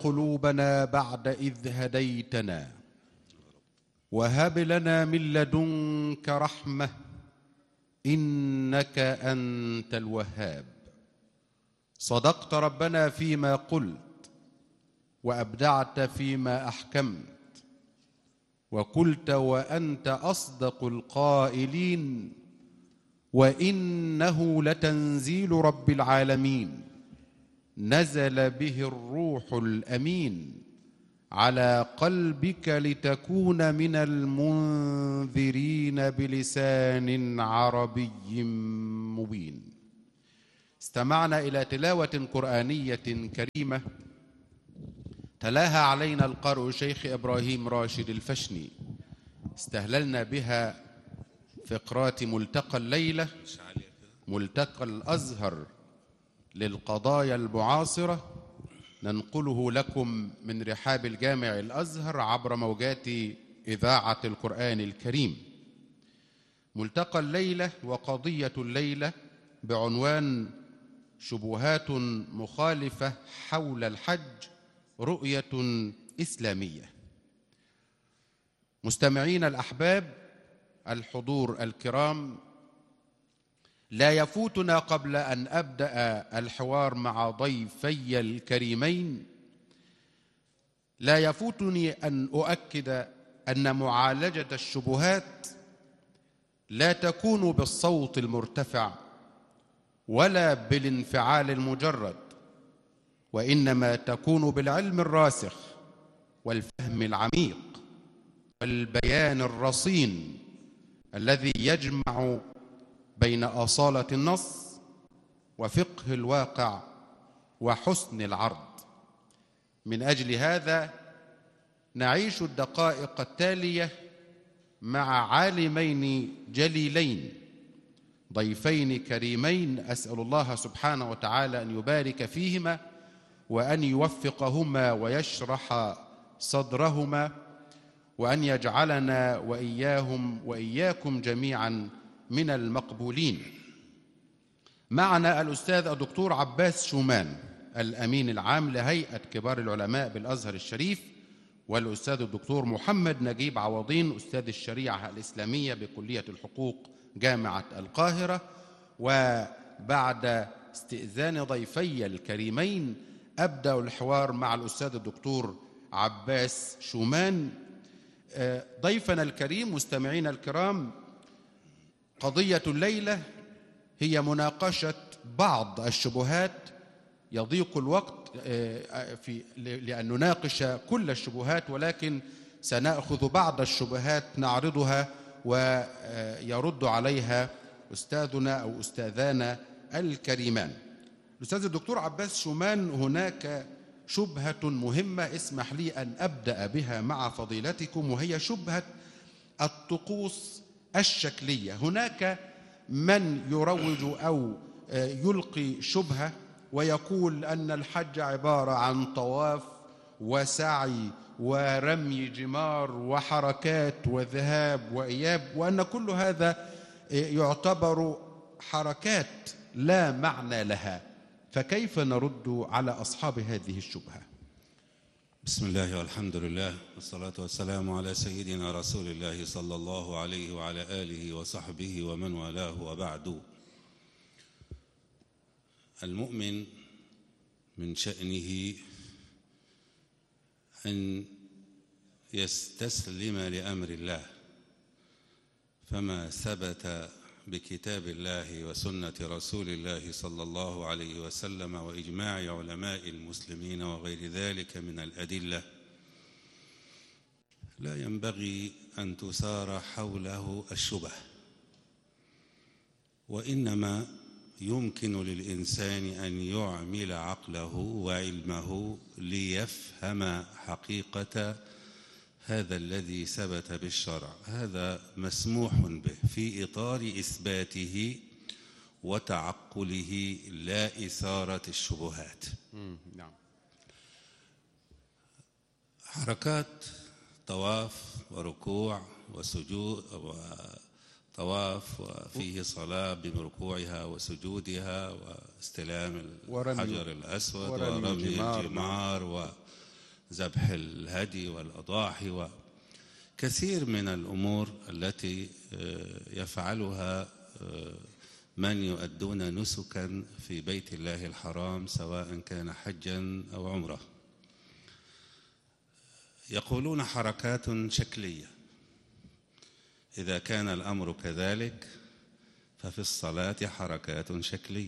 قلوبنا بعد إذ هديتنا وهب لنا من لدنك رحمة إنك أنت الوهاب. صدقت ربنا فيما قلت وأبدعت فيما أحكمت، وقلت وأنت أصدق القائلين، وإنه لتنزيل رب العالمين نزل به الروح الأمين على قلبك لتكون من المنذرين بلسان عربي مبين. استمعنا إلى تلاوة قرآنية كريمة تلاها علينا القارئ شيخ إبراهيم راشد الفشني. استهللنا بها فقرات ملتقى الليلة، ملتقى الأزهر للقضايا المعاصرة، ننقله لكم من رحاب الجامع الأزهر عبر موجات إذاعة القرآن الكريم. ملتقى الليلة وقضية الليلة بعنوان شبهات مخالفة حول الحج، رؤية إسلامية. مستمعين الأحباب، الحضور الكرام، لا يفوتنا قبل أن أبدأ الحوار مع ضيفي الكريمين، لا يفوتني أن أؤكد أن معالجة الشبهات لا تكون بالصوت المرتفع ولا بالانفعال المجرد، وإنما تكون بالعلم الراسخ والفهم العميق والبيان الرصين الذي يجمع بين أصالة النص وفقه الواقع وحسن العرض. من أجل هذا نعيش الدقائق التالية مع عالمين جليلين، ضيفين كريمين، أسأل الله سبحانه وتعالى أن يبارك فيهما وأن يوفقهما ويشرح صدرهما، وأن يجعلنا وإياهم وإياكم جميعا من المقبولين. معنا الأستاذ الدكتور عباس شومان، الأمين العام لهيئة كبار العلماء بالأزهر الشريف، والأستاذ الدكتور محمد نجيب عوضين، أستاذ الشريعة الإسلامية بكلية الحقوق جامعة القاهرة. وبعد استئذان ضيفي الكريمين أبدأ الحوار مع الأستاذ الدكتور عباس شومان. ضيفنا الكريم، مستمعين الكرام، قضية الليلة هي مناقشة بعض الشبهات. يضيق الوقت لأن نناقش كل الشبهات، ولكن سنأخذ بعض الشبهات نعرضها ويرد عليها أستاذنا أو أستاذانا الكريمان. الأستاذ الدكتور عباس شومان، هناك شبهة مهمة اسمح لي أن أبدأ بها مع فضيلتكم، وهي شبهة الطقوس الشكلية. هناك من يروج أو يلقي شبهة ويقول أن الحج عبارة عن طواف وسعي ورمي جمار وحركات وذهاب وإياب، وأن كل هذا يعتبر حركات لا معنى لها، فكيف نرد على أصحاب هذه الشبهة؟ بسم الله والحمد لله والصلاة والسلام على سيدنا رسول الله صلى الله عليه وعلى آله وصحبه ومن والاه، وبعد. المؤمن من شأنه أن يستسلم لأمر الله، فما ثبت بكتاب الله وسنة رسول الله صلى الله عليه وسلم وإجماع علماء المسلمين وغير ذلك من الأدلة لا ينبغي أن تثار حوله الشبه، وإنما يمكن للإنسان أن يعمل عقله وعلمه ليفهم حقيقة هذا الذي ثبت بالشرع. هذا مسموح به في إطار إثباته وتعقله، لا إثارة الشبهات. نعم. حركات طواف وركوع وسجود، طواف وفيه صلاة بركوعها وسجودها واستلام الحجر الأسود ورمي الجمار ذبح الهدي والأضاحي وكثير من الأمور التي يفعلها من يؤدون نسكا في بيت الله الحرام سواء كان حجا أو عمرة. يقولون حركات شكلية. إذا كان الأمر كذلك ففي الصلاة حركات شكلية،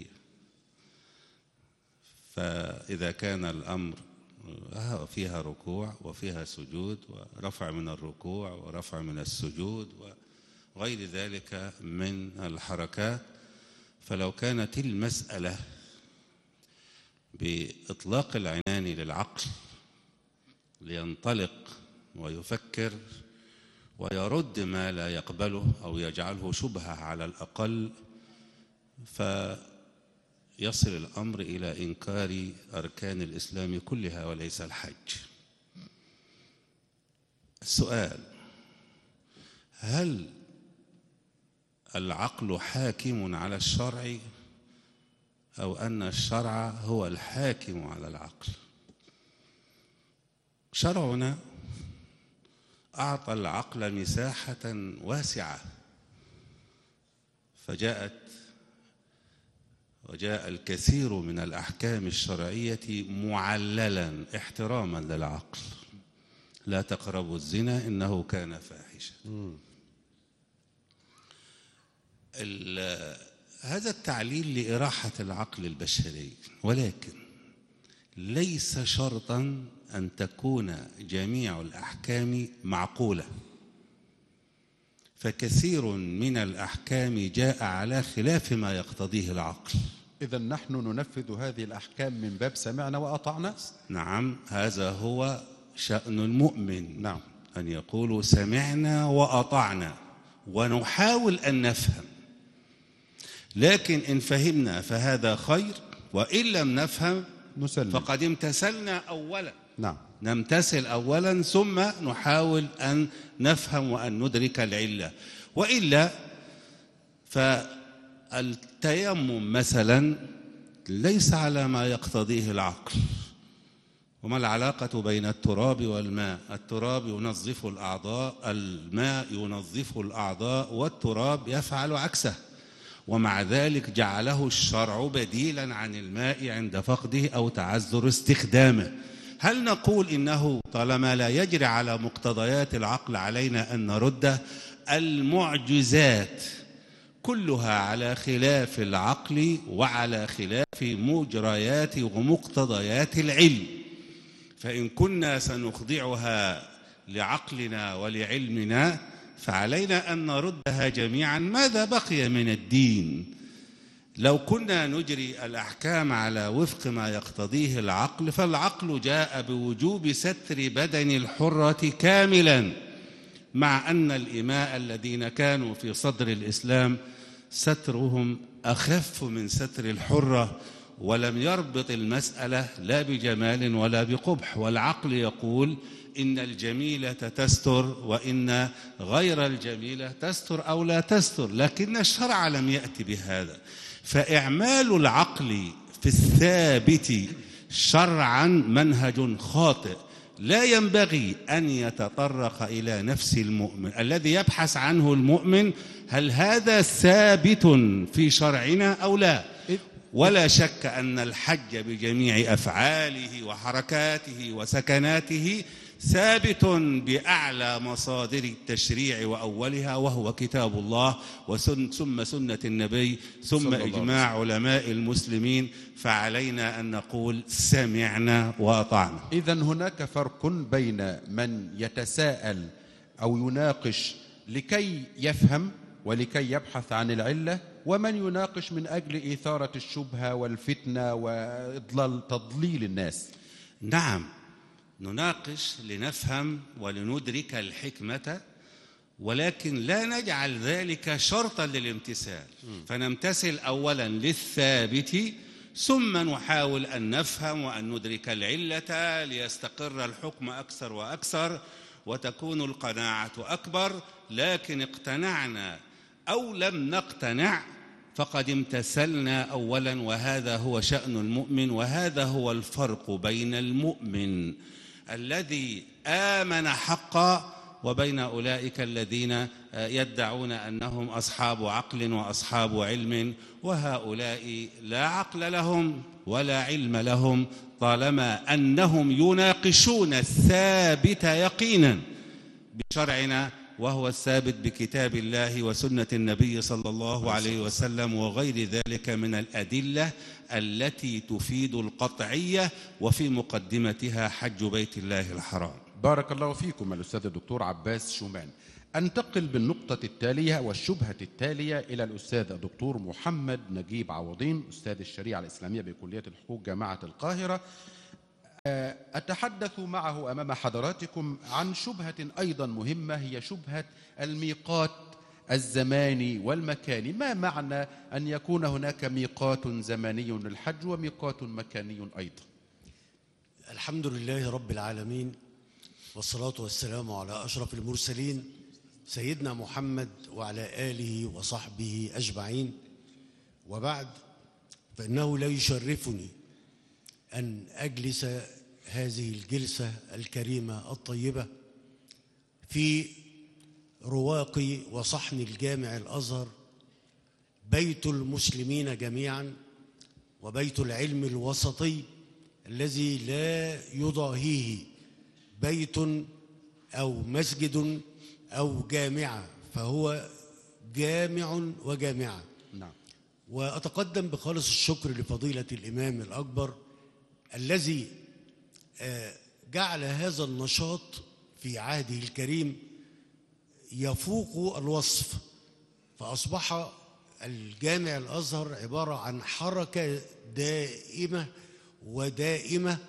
فإذا كان الأمر فيها ركوع وفيها سجود ورفع من الركوع ورفع من السجود وغير ذلك من الحركات، فلو كانت المسألة بإطلاق العنان للعقل لينطلق ويفكر ويرد ما لا يقبله أو يجعله شبهة على الأقل، فيصل الأمر إلى إنكار أركان الإسلام كلها وليس الحج. السؤال: هل العقل حاكم على الشرع أو أن الشرع هو الحاكم على العقل؟ شرعنا أعطى العقل مساحة واسعة، وجاء الكثير من الأحكام الشرعية معللا احتراما للعقل. لا تقربوا الزنا إنه كان فاحشا. هذا التعليل لإراحة العقل البشري، ولكن ليس شرطا أن تكون جميع الأحكام معقولة، فكثير من الأحكام جاء على خلاف ما يقتضيه العقل. إذن نحن ننفذ هذه الأحكام من باب سمعنا وأطعنا؟ نعم، هذا هو شأن المؤمن. نعم، أن يقولوا سمعنا وأطعنا ونحاول أن نفهم، لكن إن فهمنا فهذا خير، وإن لم نفهم نسلم. فقد امتثلنا أولا. نعم، نمتثل أولا ثم نحاول أن نفهم وأن ندرك العلة. وإلا فالتيمم مثلا ليس على ما يقتضيه العقل. وما العلاقة بين التراب والماء؟ التراب ينظف الأعضاء، الماء ينظف الأعضاء، والتراب يفعل عكسه، ومع ذلك جعله الشرع بديلا عن الماء عند فقده أو تعذر استخدامه. هل نقول إنه طالما لا يجري على مقتضيات العقل علينا أن نرده؟ المعجزات كلها على خلاف العقل وعلى خلاف مجريات ومقتضيات العلم، فإن كنا سنخضعها لعقلنا ولعلمنا فعلينا أن نردها جميعا. ماذا بقي من الدين؟ لو كنا نجري الأحكام على وفق ما يقتضيه العقل، فالعقل جاء بوجوب ستر بدن الحرة كاملا، مع أن الإماء الذين كانوا في صدر الإسلام سترهم أخف من ستر الحرة، ولم يربط المسألة لا بجمال ولا بقبح. والعقل يقول إن الجميلة تستر وإن غير الجميلة تستر أو لا تستر، لكن الشرع لم يأتي بهذا. فإعمال العقل في الثابت شرعا منهج خاطئ، لا ينبغي أن يتطرق إلى نفس المؤمن. الذي يبحث عنه المؤمن هل هذا ثابت في شرعنا أو لا؟ ولا شك أن الحج بجميع أفعاله وحركاته وسكناته ثابت بأعلى مصادر التشريع وأولها، وهو كتاب الله ثم سنة النبي ثم إجماع علماء المسلمين. فعلينا أن نقول سمعنا وأطعنا. إذن هناك فرق بين من يتساءل أو يناقش لكي يفهم ولكي يبحث عن العلة، ومن يناقش من أجل إثارة الشبهة والفتنة وتضليل الناس. نعم، نناقش لنفهم ولندرك الحكمة، ولكن لا نجعل ذلك شرطا للامتثال. فنمتثل أولا للثابت ثم نحاول أن نفهم وأن ندرك العلة ليستقر الحكم أكثر وأكثر وتكون القناعة أكبر. لكن اقتنعنا أو لم نقتنع فقد امتثلنا أولا، وهذا هو شأن المؤمن، وهذا هو الفرق بين المؤمن الذي آمن حقا وبين أولئك الذين يدعون أنهم أصحاب عقل وأصحاب علم، وهؤلاء لا عقل لهم ولا علم لهم طالما أنهم يناقشون الثابت يقينا بشرعنا، وهو الثابت بكتاب الله وسنة النبي صلى الله عليه وسلم وغير ذلك من الأدلة التي تفيد القطعية، وفي مقدمتها حج بيت الله الحرام. بارك الله فيكم الأستاذ الدكتور عباس شومان. أنتقل بالنقطة التالية والشبهة التالية إلى الأستاذ الدكتور محمد نجيب عوضين، أستاذ الشريعة الإسلامية بكلية الحقوق جامعة القاهرة. أتحدث معه أمام حضراتكم عن شبهة أيضا مهمة، هي شبهة الميقات الزماني والمكاني. ما معنى أن يكون هناك ميقات زماني للحج وميقات مكاني أيضا؟ الحمد لله رب العالمين، والصلاة والسلام على أشرف المرسلين سيدنا محمد وعلى آله وصحبه أجمعين، وبعد، فإنه لا يشرفني أن أجلس هذه الجلسة الكريمة الطيبة في رواق وصحن الجامع الأزهر، بيت المسلمين جميعا وبيت العلم الوسطي الذي لا يضاهيه بيت أو مسجد أو جامعة، فهو جامع وجامعة. نعم. وأتقدم بخالص الشكر لفضيلة الإمام الأكبر الذي جعل هذا النشاط في عهده الكريم يفوق الوصف، فأصبح الجامع الأزهر عبارة عن حركة دائمة ودائمة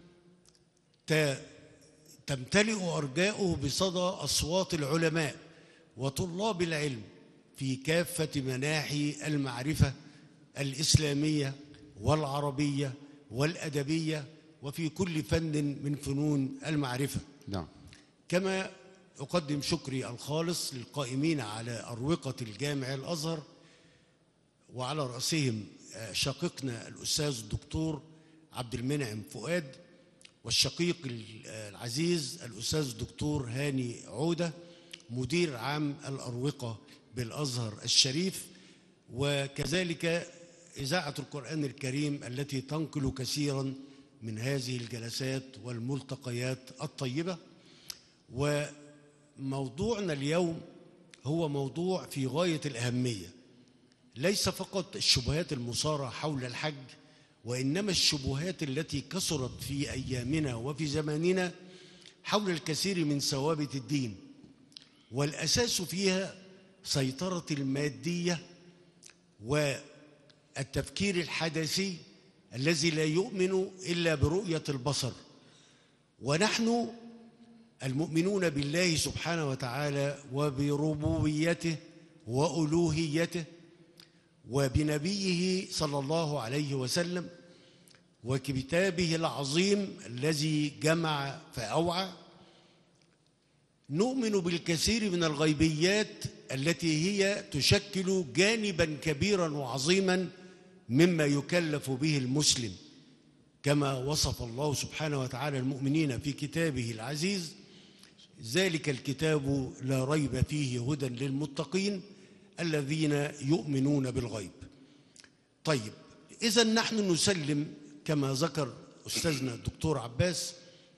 تمتلئ أرجاؤه بصدى أصوات العلماء وطلاب العلم في كافة مناحي المعرفة الإسلامية والعربية والأدبية وفي كل فن من فنون المعرفة. نعم. كما أقدم شكري الخالص للقائمين على أروقة الجامع الأزهر، وعلى رأسهم شقيقنا الأستاذ الدكتور عبد المنعم فؤاد، والشقيق العزيز الأستاذ الدكتور هاني عودة مدير عام الأروقة بالأزهر الشريف، وكذلك إذاعة القرآن الكريم التي تنقل كثيرا من هذه الجلسات والملتقيات الطيبة. وموضوعنا اليوم هو موضوع في غاية الأهمية، ليس فقط الشبهات المثارة حول الحج، وإنما الشبهات التي كثرت في أيامنا وفي زماننا حول الكثير من ثوابت الدين، والأساس فيها سيطرة المادية والتفكير الحدثي الذي لا يؤمن إلا برؤية البصر. ونحن المؤمنون بالله سبحانه وتعالى وبربوبيته وألوهيته وبنبيه صلى الله عليه وسلم وكتابه العظيم الذي جمع فأوعى، نؤمن بالكثير من الغيبيات التي هي تشكل جانبا كبيرا وعظيما مما يكلف به المسلم، كما وصف الله سبحانه وتعالى المؤمنين في كتابه العزيز: ذلك الكتاب لا ريب فيه هدى للمتقين الذين يؤمنون بالغيب. طيب، إذن نحن نسلم كما ذكر أستاذنا الدكتور عباس،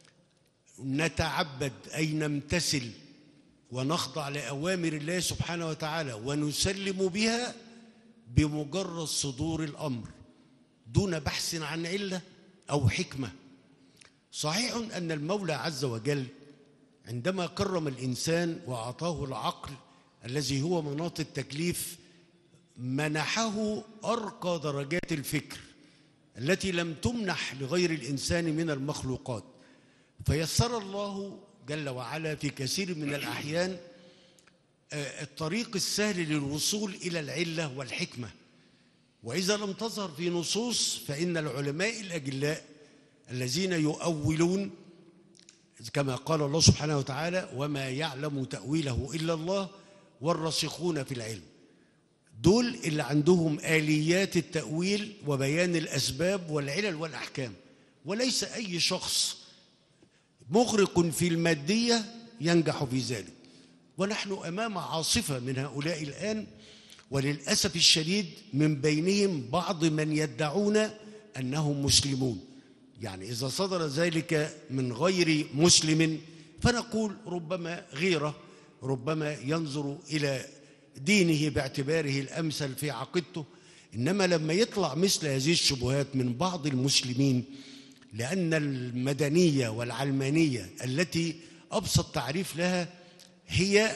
نتعبد أي نمتثل ونخضع لأوامر الله سبحانه وتعالى ونسلم بها بمجرد صدور الأمر دون بحث عن علة أو حكمة. صحيح أن المولى عز وجل عندما كرم الإنسان وأعطاه العقل الذي هو مناط التكليف منحه أرقى درجات الفكر التي لم تمنح لغير الإنسان من المخلوقات، فيسر الله جل وعلا في كثير من الأحيان الطريق السهل للوصول إلى العلة والحكمة. وإذا لم تظهر في نصوص فإن العلماء الأجلاء الذين يؤولون كما قال الله سبحانه وتعالى: وما يعلم تأويله إلا الله والراسخون في العلم، دول اللي عندهم آليات التأويل وبيان الأسباب والعلل والأحكام، وليس أي شخص مغرق في المادية ينجح في ذلك. ونحن أمام عاصفة من هؤلاء الآن، وللأسف الشديد من بينهم بعض من يدعون أنهم مسلمون. يعني إذا صدر ذلك من غير مسلم فنقول ربما غيرة، ربما ينظر إلى دينه باعتباره الأمثل في عقيدته. إنما لما يطلع مثل هذه الشبهات من بعض المسلمين، لأن المدنية والعلمانية التي أبسط تعريف لها هي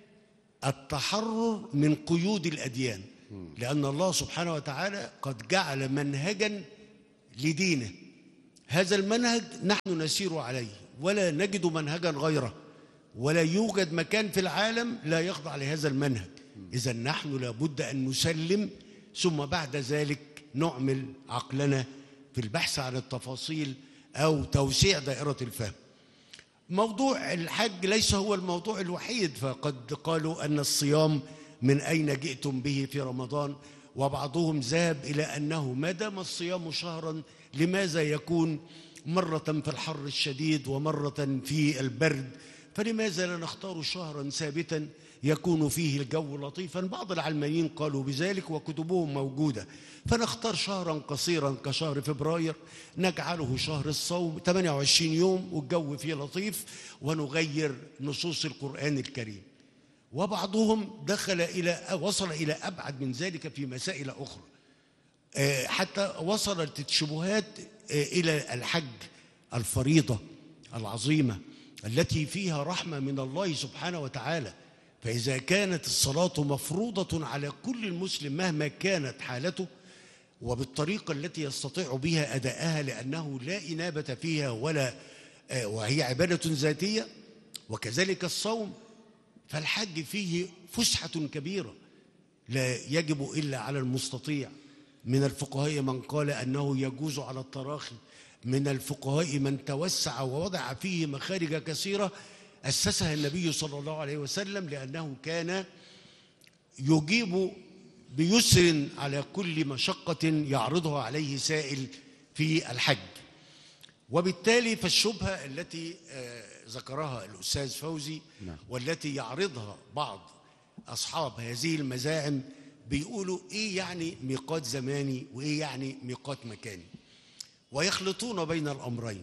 التحرر من قيود الأديان، لأن الله سبحانه وتعالى قد جعل منهجا لدينه، هذا المنهج نحن نسير عليه ولا نجد منهجا غيره، ولا يوجد مكان في العالم لا يخضع لهذا المنهج. إذا نحن لابد أن نسلم، ثم بعد ذلك نعمل عقلنا في البحث عن التفاصيل أو توسيع دائرة الفهم. موضوع الحج ليس هو الموضوع الوحيد، فقد قالوا أن الصيام من أين جئتم به في رمضان، وبعضهم ذهب إلى أنه ما دام الصيام شهرا لماذا يكون مرة في الحر الشديد ومرة في البرد، فلماذا لا نختار شهرا ثابتا يكون فيه الجو لطيفا. بعض العلمانيين قالوا بذلك وكتبهم موجودة، فنختار شهرا قصيرا كشهر فبراير نجعله شهر الصوم 28 يوم والجو فيه لطيف، ونغير نصوص القرآن الكريم. وبعضهم وصل إلى أبعد من ذلك في مسائل أخرى، حتى وصلت الشبهات إلى الحج الفريضة العظيمة التي فيها رحمة من الله سبحانه وتعالى. فإذا كانت الصلاة مفروضة على كل مسلم مهما كانت حالته وبالطريقة التي يستطيع بها أداءها، لأنه لا إنابة فيها وهي عبادة ذاتية، وكذلك الصوم، فالحج فيه فسحة كبيرة لا يجب إلا على المستطيع. من الفقهاء من قال أنه يجوز على التراخي، من الفقهاء من توسع ووضع فيه مخارج كثيرة أسسها النبي صلى الله عليه وسلم، لأنه كان يجيب بيسر على كل مشقة يعرضها عليه سائل في الحج. وبالتالي فالشبهة التي ذكرها الأستاذ فوزي والتي يعرضها بعض أصحاب هذه المزاعم، بيقولوا إيه يعني ميقات زماني وإيه يعني ميقات مكاني، ويخلطون بين الأمرين.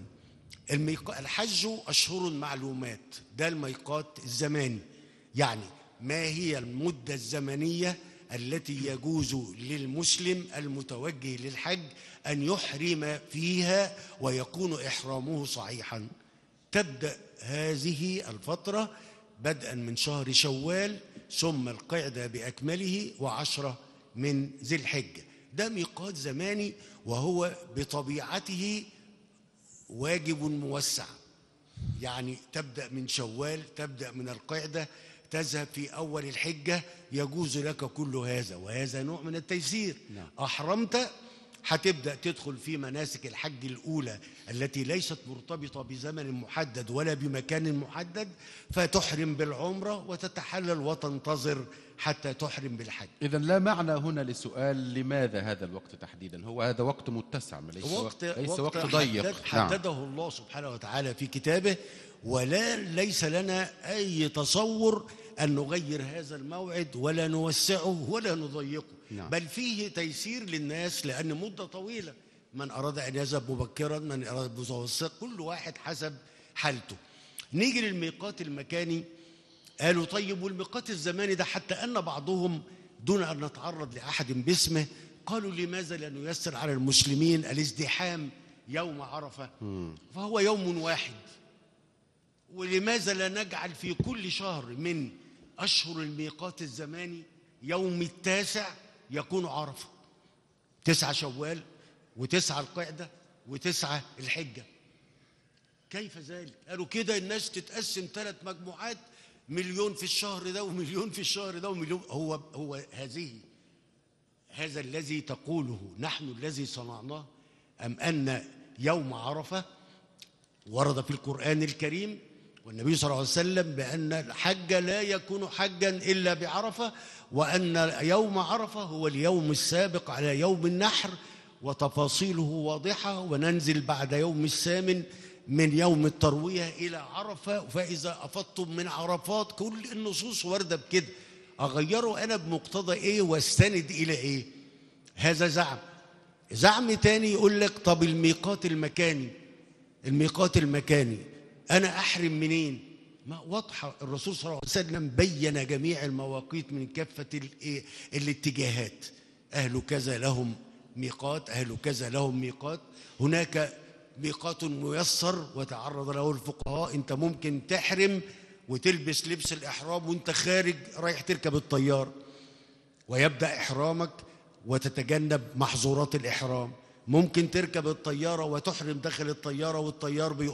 الحج أشهر معلومات، ده الميقات الزماني، يعني ما هي المدة الزمنية التي يجوز للمسلم المتوجه للحج أن يحرم فيها ويكون إحرامه صحيحا. تبدأ هذه الفترة بدءا من شهر شوال ثم القعدة بأكمله و10 من ذي الحجة، ده ميقات زماني، وهو بطبيعته واجب موسع، يعني تبدأ من شوال، تبدأ من القعدة، تذهب في أول الحجة، يجوز لك كل هذا، وهذا نوع من التيسير. أحرمت هتبدأ تدخل في مناسك الحج الأولى التي ليست مرتبطة بزمن محدد ولا بمكان محدد، فتحرم بالعمرة وتتحلل وتنتظر حتى تحرم بالحج. إذن لا معنى هنا لسؤال لماذا هذا الوقت تحديدا؟ هو هذا وقت متسع، ليس وقت ضيق حدده الله سبحانه وتعالى في كتابه، ليس لنا أي تصور أن نغير هذا الموعد ولا نوسعه ولا نضيقه. بل فيه تيسير للناس، لأن مدة طويلة، من أراد أن يذهب مبكرا، من أراد متوسط، كل واحد حسب حالته. نيجي للميقات المكاني، قالوا طيب والميقات الزماني ده، حتى أن بعضهم دون أن نتعرض لأحد باسمه قالوا لماذا لا نيسر على المسلمين الازدحام يوم عرفة، فهو يوم واحد، ولماذا لا نجعل في كل شهر من أشهر الميقات الزماني يوم 9 يكون عرفة، 9 شوال و9 القعدة و9 الحجة. كيف ذلك؟ قالوا كده الناس تتقسم 3 مجموعات، مليون في الشهر ده ومليون في الشهر ده ومليون. هو هذا الذي تقوله نحن الذي صنعناه، أم أن يوم عرفة ورد في القرآن الكريم والنبي صلى الله عليه وسلم بأن الحج لا يكون حجا إلا بعرفة، وأن يوم عرفة هو اليوم السابق على يوم النحر، وتفاصيله واضحة، وننزل بعد يوم الثامن من يوم التروية إلى عرفة، فإذا أفضتم من عرفات. كل النصوص واردة بكده. أغيره أنا بمقتضى إيه واستند إلى إيه؟ هذا زعم تاني يقول لك طب الميقات المكاني أنا أحرم منين؟ ما واضحة، الرسول صلى الله عليه وسلم بين جميع المواقيت من كافة الاتجاهات. أهل كذا لهم ميقات، أهل كذا لهم ميقات. هناك ميقات ميسر وتعرض له الفقهاء، أنت ممكن تحرم وتلبس لبس الإحرام وأنت خارج رايح تركب الطيار، ويبدأ إحرامك وتتجنب محظورات الإحرام. ممكن تركب الطيارة وتحرم داخل الطيارة والطيار